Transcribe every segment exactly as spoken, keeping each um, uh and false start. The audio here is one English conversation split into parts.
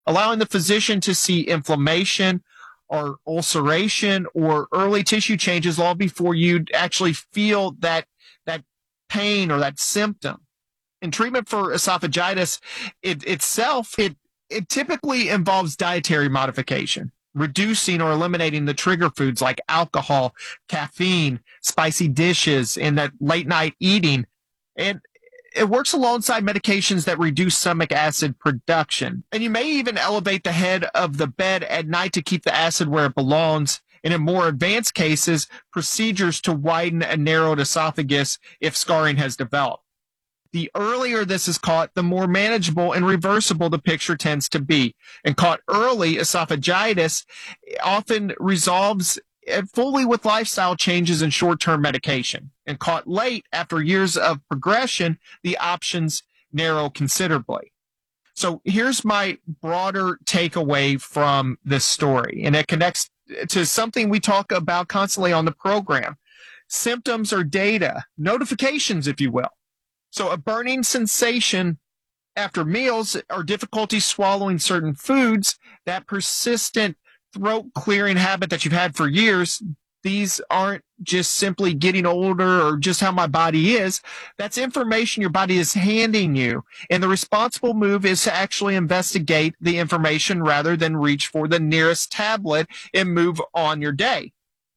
allowing the physician to see inflammation or ulceration or early tissue changes long before you actually feel that that pain or that symptom. In treatment for esophagitis it, itself, it, it typically involves dietary modification, reducing or eliminating the trigger foods like alcohol, caffeine, spicy dishes, and that late night eating. And it works alongside medications that reduce stomach acid production. And you may even elevate the head of the bed at night to keep the acid where it belongs. And in more advanced cases, procedures to widen a narrowed esophagus if scarring has developed. The earlier this is caught, the more manageable and reversible the picture tends to be. And caught early, esophagitis often resolves fully with lifestyle changes and short-term medication. And caught late, after years of progression, the options narrow considerably. So here's my broader takeaway from this story, and it connects to something we talk about constantly on the program. Symptoms are data, notifications, if you will. So a burning sensation after meals or difficulty swallowing certain foods, that persistent throat clearing habit that you've had for years, these aren't just simply getting older or just how my body is. That's information your body is handing you. And the responsible move is to actually investigate the information rather than reach for the nearest tablet and move on your day.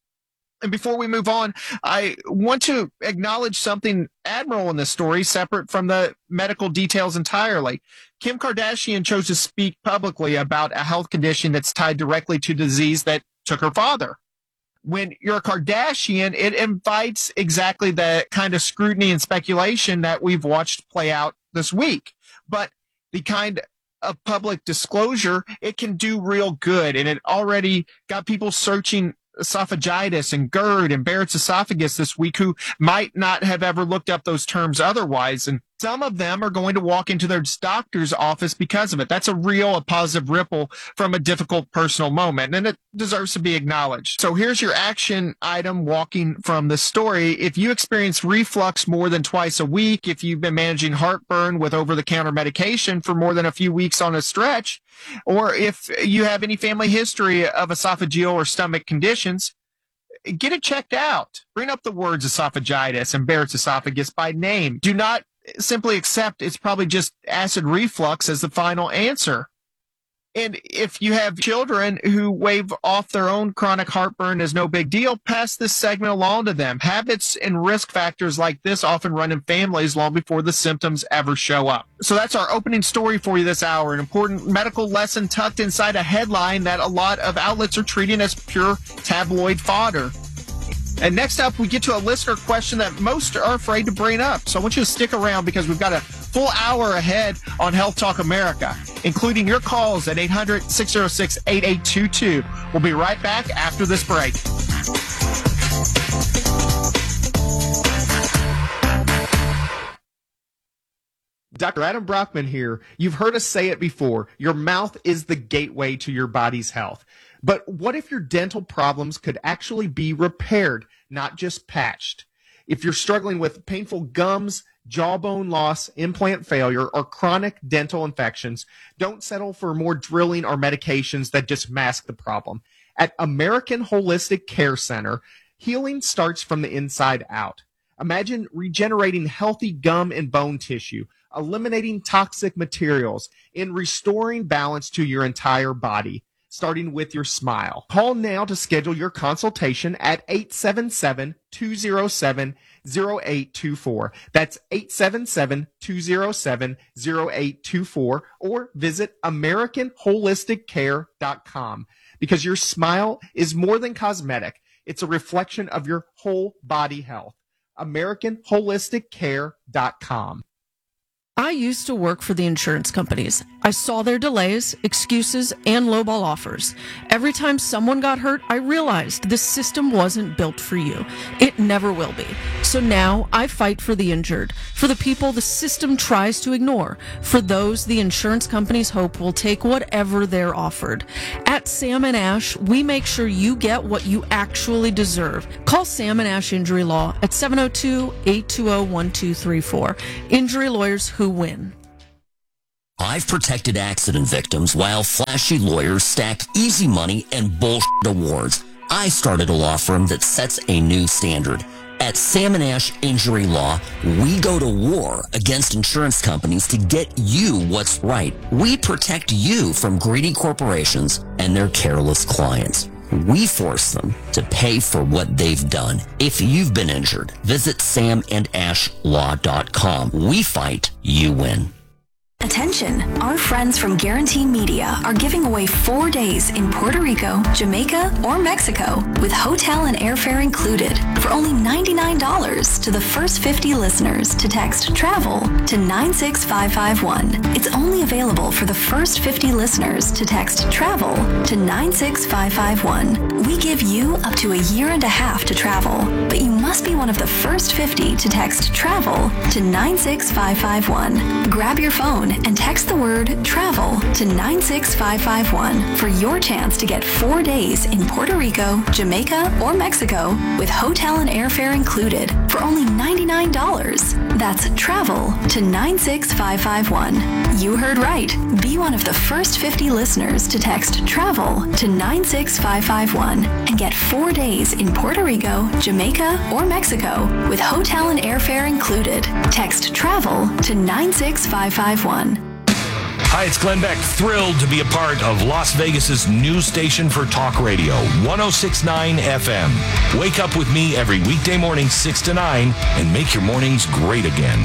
And before we move on, I want to acknowledge something admirable in this story, separate from the medical details entirely. Kim Kardashian chose to speak publicly about a health condition that's tied directly to disease that took her father. When you're a Kardashian, it invites exactly the kind of scrutiny and speculation that we've watched play out this week. But the kind of public disclosure, it can do real good. And it already got people searching esophagitis and GERD and Barrett's esophagus this week who might not have ever looked up those terms otherwise. And some of them are going to walk into their doctor's office because of it. That's a real, a positive ripple from a difficult personal moment, and it deserves to be acknowledged. So here's your action item walking from the story. If you experience reflux more than twice a week, if you've been managing heartburn with over-the-counter medication for more than a few weeks on a stretch, or if you have any family history of esophageal or stomach conditions, get it checked out. Bring up the words esophagitis and Barrett's esophagus by name. Do not simply accept it's probably just acid reflux as the final answer. And if you have children who wave off their own chronic heartburn as no big deal, pass this segment along to them. Habits and risk factors like this often run in families long before the symptoms ever show up. So that's our opening story for you this hour, an important medical lesson tucked inside a headline that a lot of outlets are treating as pure tabloid fodder. And next up, we get to a listener question that most are afraid to bring up. So I want you to stick around because we've got a full hour ahead on Health Talk America, including your calls at eight hundred, six oh six, eight eight two two. We'll be right back after this break. Doctor Adam Brockman here. You've heard us say it before. Your mouth is the gateway to your body's health. But what if your dental problems could actually be repaired, not just patched? If you're struggling with painful gums, jawbone loss, implant failure, or chronic dental infections, don't settle for more drilling or medications that just mask the problem. At American Holistic Care Center, healing starts from the inside out. Imagine regenerating healthy gum and bone tissue, eliminating toxic materials, and restoring balance to your entire body, starting with your smile. Call now to schedule your consultation at eight seven seven, two oh seven, oh eight two four. That's eight seven seven, two oh seven, oh eight two four, or visit American Holistic Care dot com, because your smile is more than cosmetic. It's a reflection of your whole body health. American Holistic Care dot com. I used to work for the insurance companies. I saw their delays, excuses, and lowball offers. Every time someone got hurt, I realized this system wasn't built for you. It never will be. So now I fight for the injured, for the people the system tries to ignore, for those the insurance companies hope will take whatever they're offered. At Sam and Ash, we make sure you get what you actually deserve. Call Sam and Ash Injury Law at seven oh two, eight two oh, one two three four. Injury lawyers who win. I've protected accident victims while flashy lawyers stack easy money and bullshit awards. I started a law firm that sets a new standard. At Sam and Ash Injury Law, we go to war against insurance companies to get you what's right. We protect you from greedy corporations and their careless clients. We force them to pay for what they've done. If you've been injured, visit sam and ash law dot com. We fight, you win. Attention, our friends from Guarantee Media are giving away four days in Puerto Rico, Jamaica, or Mexico with hotel and airfare included for only ninety-nine dollars to the first fifty listeners to text TRAVEL to nine six five five one. It's only available for the first fifty listeners to text TRAVEL to nine six five five one. We give you up to a year and a half to travel, but you must be one of the first fifty to text TRAVEL to nine six five five one. Grab your phone and text the word TRAVEL to nine six five five one for your chance to get four days in Puerto Rico, Jamaica, or Mexico with hotel and airfare included for only ninety-nine dollars. That's TRAVEL to nine six five five one. You heard right. Be one of the first fifty listeners to text TRAVEL to nine six five five one and get four days in Puerto Rico, Jamaica, or Mexico with hotel and airfare included. Text TRAVEL to nine six five five one. Hi, it's Glenn Beck, thrilled to be a part of Las Vegas's new station for talk radio, one oh six point nine F M. Wake up with me every weekday morning, six to nine, and make your mornings great again.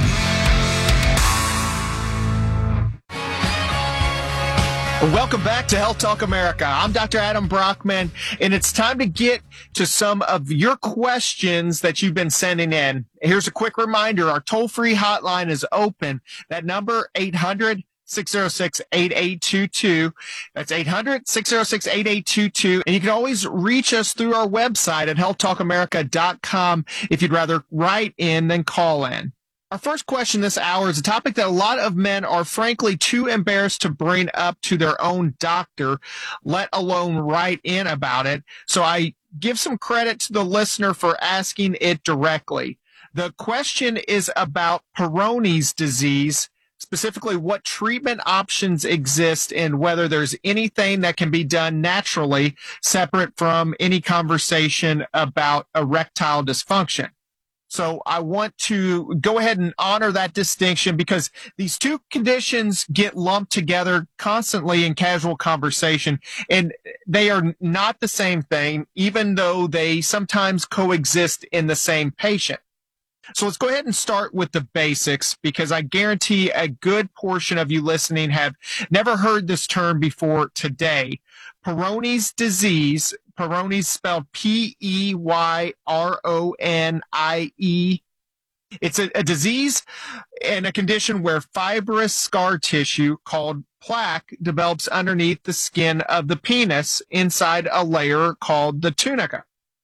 Welcome back to Health Talk America. I'm Doctor Adam Brockman, and it's time to get to some of your questions that you've been sending in. Here's a quick reminder. Our toll-free hotline is open. That number, eight hundred, six oh six, eight eight two two. That's eight hundred, six oh six, eight eight two two. And you can always reach us through our website at health talk america dot com if you'd rather write in than call in. Our first question this hour is a topic that a lot of men are frankly too embarrassed to bring up to their own doctor, let alone write in about it. So I give some credit to the listener for asking it directly. The question is about Peyronie's disease, specifically what treatment options exist and whether there's anything that can be done naturally separate from any conversation about erectile dysfunction. So I want to go ahead and honor that distinction because these two conditions get lumped together constantly in casual conversation, and they are not the same thing, even though they sometimes coexist in the same patient. So let's go ahead and start with the basics because I guarantee a good portion of you listening have never heard this term before today. Peyronie's disease, Peyronie's spelled P E Y R O N I E. It's a, a disease and a condition where fibrous scar tissue called plaque develops underneath the skin of the penis inside a layer called the tunica.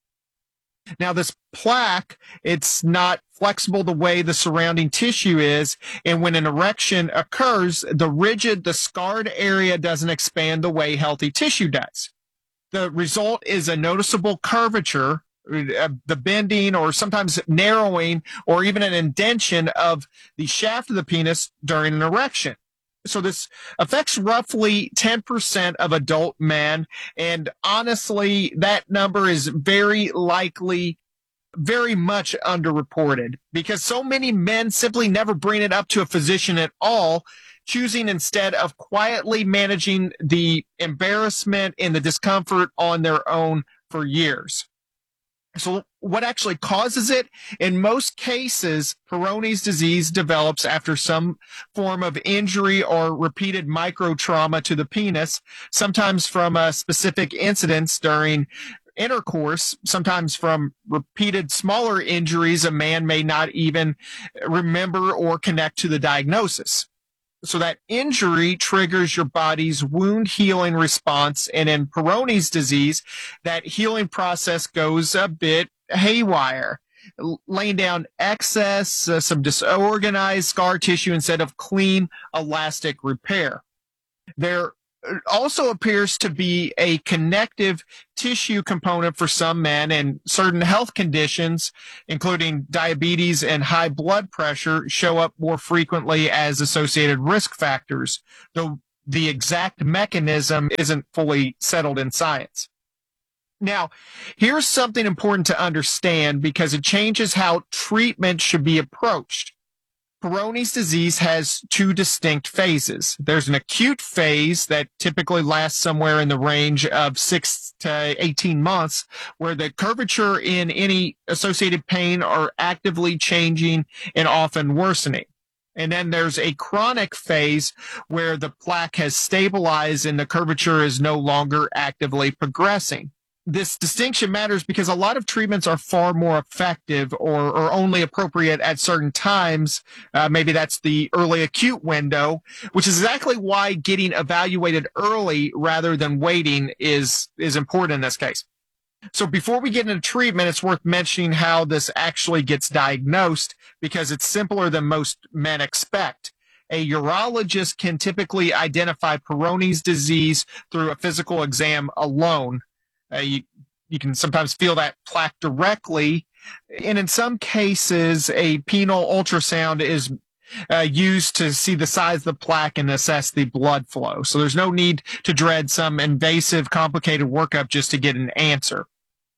Now, this plaque, it's not flexible the way the surrounding tissue is, and when an erection occurs, the rigid, the scarred area doesn't expand the way healthy tissue does. The result is a noticeable curvature, uh, the bending or sometimes narrowing or even an indentation of the shaft of the penis during an erection. So this affects roughly ten percent of adult men. And honestly, that number is very likely very much underreported because so many men simply never bring it up to a physician at all, choosing instead of quietly managing the embarrassment and the discomfort on their own for years. So what actually causes it? In most cases, Peyronie's disease develops after some form of injury or repeated microtrauma to the penis, sometimes from a specific incidents during intercourse, sometimes from repeated smaller injuries a man may not even remember or connect to the diagnosis. So that injury triggers your body's wound healing response. And in Peyronie's disease, that healing process goes a bit haywire, laying down excess, uh, some disorganized scar tissue instead of clean, elastic repair. There also appears to be a connective tissue component for some men, and certain health conditions, including diabetes and high blood pressure, show up more frequently as associated risk factors, though the exact mechanism isn't fully settled in science. Now, here's something important to understand because it changes how treatment should be approached. Peyronie's disease has two distinct phases. There's an acute phase that typically lasts somewhere in the range of six to eighteen months, where the curvature in any associated pain are actively changing and often worsening. And then there's a chronic phase where the plaque has stabilized and the curvature is no longer actively progressing. This distinction matters because a lot of treatments are far more effective or, or only appropriate at certain times. Uh, maybe that's the early acute window, which is exactly why getting evaluated early rather than waiting is, is important in this case. So before we get into treatment, it's worth mentioning how this actually gets diagnosed because it's simpler than most men expect. A urologist can typically identify Peyronie's disease through a physical exam alone. Uh, you, you can sometimes feel that plaque directly, and in some cases, a penile ultrasound is uh, used to see the size of the plaque and assess the blood flow. So there's no need to dread some invasive, complicated workup just to get an answer.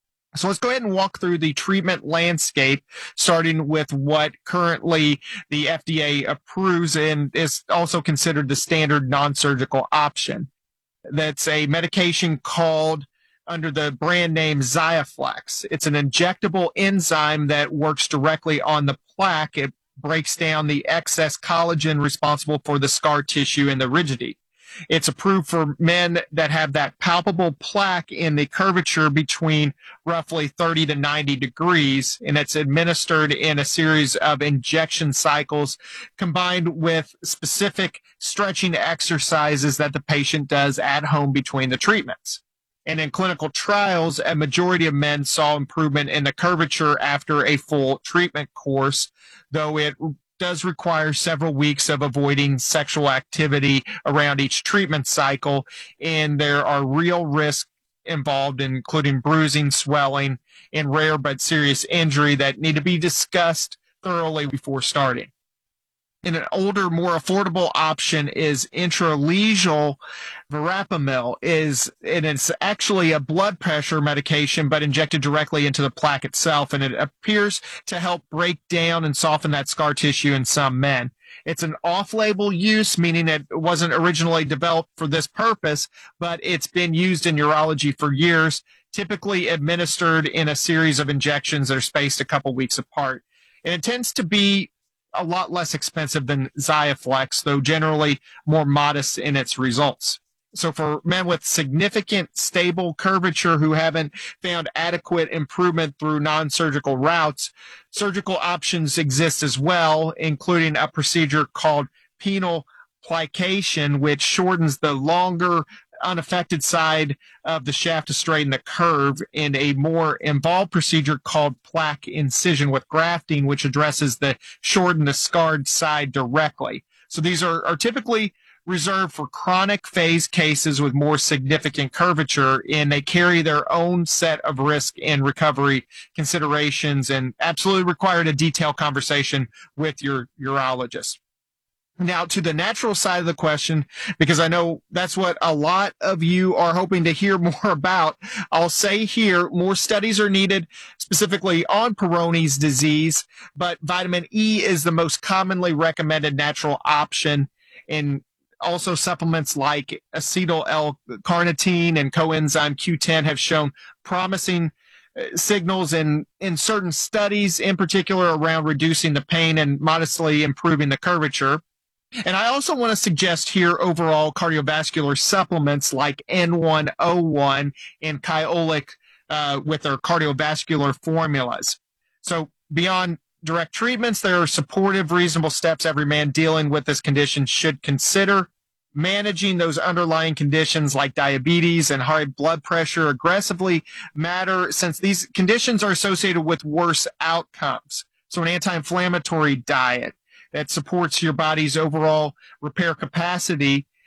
So let's go ahead and walk through the treatment landscape, starting with what currently the F D A approves and is also considered the standard non-surgical option. That's a medication called under the brand name Xiaflex. It's an injectable enzyme that works directly on the plaque. It breaks down the excess collagen responsible for the scar tissue and the rigidity. It's approved for men that have that palpable plaque in the curvature between roughly thirty to ninety degrees, and it's administered in a series of injection cycles combined with specific stretching exercises that the patient does at home between the treatments. And in clinical trials, a majority of men saw improvement in the curvature after a full treatment course, though it does require several weeks of avoiding sexual activity around each treatment cycle. And there are real risks involved, including bruising, swelling, and rare but serious injury that need to be discussed thoroughly before starting. And an older, more affordable option is intralesional verapamil, is and it's actually a blood pressure medication, but injected directly into the plaque itself, and it appears to help break down and soften that scar tissue in some men. It's an off-label use, meaning it wasn't originally developed for this purpose, but it's been used in urology for years, typically administered in a series of injections that are spaced a couple weeks apart. And it tends to be a lot less expensive than Xiaflex, though generally more modest in its results. So for men with significant stable curvature who haven't found adequate improvement through non-surgical routes, surgical options exist as well, including a procedure called penile plication, which shortens the longer unaffected side of the shaft to straighten the curve, in a more involved procedure called plaque incision with grafting, which addresses the shortened, the scarred side directly. So these are, are typically reserved for chronic phase cases with more significant curvature, and they carry their own set of risk and recovery considerations and absolutely require a detailed conversation with your urologist. Now, to the natural side of the question, because I know that's what a lot of you are hoping to hear more about, I'll say here, more studies are needed specifically on Peyronie's disease, but vitamin E is the most commonly recommended natural option, and also supplements like acetyl L-carnitine and coenzyme Q ten have shown promising signals in, in certain studies, in particular around reducing the pain and modestly improving the curvature. And I also want to suggest here overall cardiovascular supplements like N one oh one and Kyolic uh, with their cardiovascular formulas. So beyond direct treatments, there are supportive, reasonable steps every man dealing with this condition should consider. Managing those underlying conditions like diabetes and high blood pressure aggressively matter, since these conditions are associated with worse outcomes. So an anti-inflammatory diet that supports your body's overall repair capacity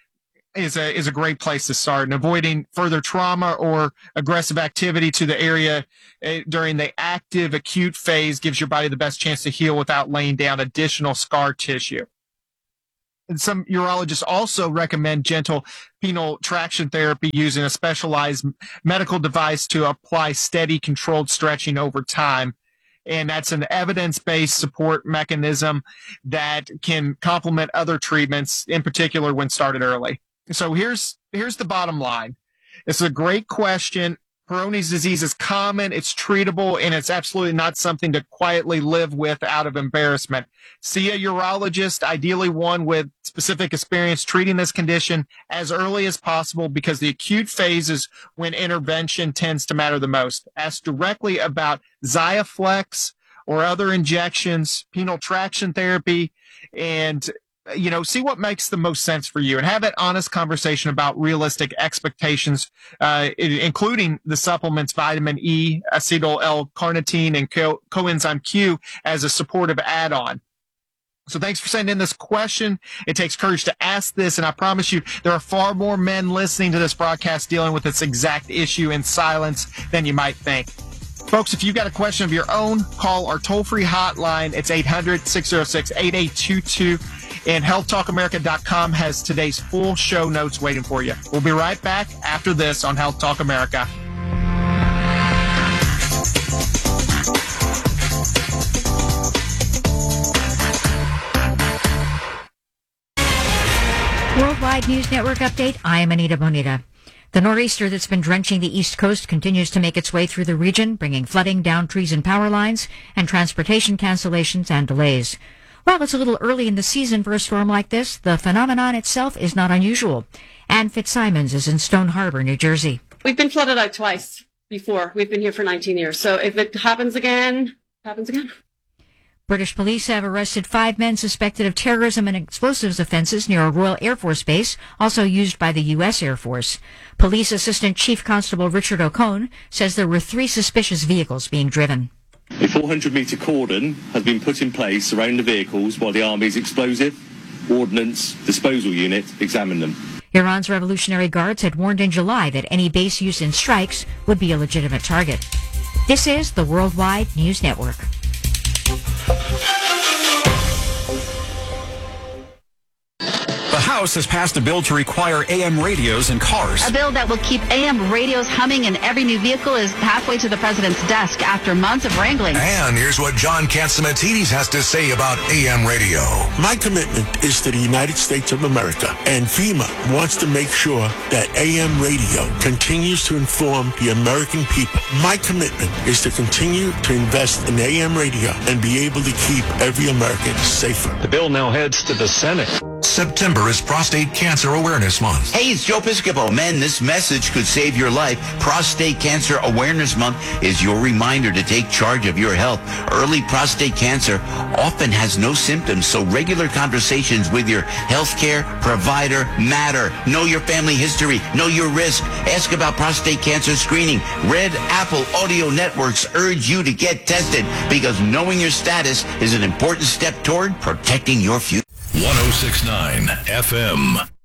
is a is a great place to start. And avoiding further trauma or aggressive activity to the area uh, during the active acute phase gives your body the best chance to heal without laying down additional scar tissue. And some urologists also recommend gentle penile traction therapy using a specialized medical device to apply steady, controlled stretching over time. And that's an evidence-based support mechanism that can complement other treatments, in particular when started early. So here's here's the bottom line. This is a great question. Peyronie's disease is common, it's treatable, and it's absolutely not something to quietly live with out of embarrassment. See a urologist, ideally one with specific experience treating this condition as early as possible, because the acute phase is when intervention tends to matter the most. Ask directly about XIAFLEX or other injections, penile traction therapy, and you know, see what makes the most sense for you, and have that honest conversation about realistic expectations, uh, including the supplements vitamin E, acetyl L-carnitine, and co- coenzyme Q as a supportive add-on. So thanks for sending in this question. It takes courage to ask this, and I promise you there are far more men listening to this broadcast dealing with this exact issue in silence than you might think. Folks, if you've got a question of your own, call our toll-free hotline. It's eight hundred, six oh six, eight eight two two. And health talk america dot com has today's full show notes waiting for you. We'll be right back after this on Health Talk America. Worldwide News Network update. I am Anita Bonita. The nor'easter that's been drenching the East Coast continues to make its way through the region, bringing flooding, downed trees and power lines, and transportation cancellations and delays. While it's a little early in the season for a storm like this, the phenomenon itself is not unusual. Ann Fitzsimons is in Stone Harbor, New Jersey. We've been flooded out twice before. We've been here for nineteen years. So if it happens again, happens again. British police have arrested five men suspected of terrorism and explosives offenses near a Royal Air Force base, also used by the U S Air Force. Police Assistant Chief Constable Richard O'Cone says there were three suspicious vehicles being driven. A four hundred metre cordon has been put in place around the vehicles while the Army's explosive ordnance disposal unit examine them. Iran's Revolutionary Guards had warned in July that any base use in strikes would be a legitimate target. This is the Worldwide News Network. The House has passed a bill to require A M radios in cars. A bill that will keep A M radios humming in every new vehicle is halfway to the president's desk after months of wrangling. And here's what John Catsimatidis has to say about A M radio. My commitment is to the United States of America, and FEMA wants to make sure that A M radio continues to inform the American people. My commitment is to continue to invest in A M radio and be able to keep every American safer. The bill now heads to the Senate. September is Prostate Cancer Awareness Month. Hey, it's Joe Piscopo. Men, this message could save your life. Prostate Cancer Awareness Month is your reminder to take charge of your health. Early prostate cancer often has no symptoms, so regular conversations with your healthcare provider matter. Know your family history. Know your risk. Ask about prostate cancer screening. Red Apple Audio Networks urge you to get tested because knowing your status is an important step toward protecting your future. one oh six point nine F M.